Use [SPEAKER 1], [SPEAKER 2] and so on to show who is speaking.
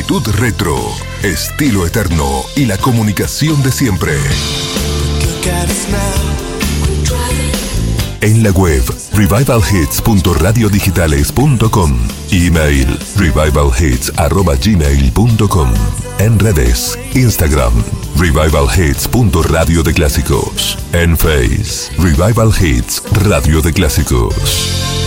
[SPEAKER 1] Actitud retro, estilo eterno y la comunicación de siempre. En la web revivalhits.radiodigitales.com. Email revivalhits@gmail.com. En redes, Instagram, revivalhits.radio de clásicos. En Face, Revival Hits Radio de Clásicos.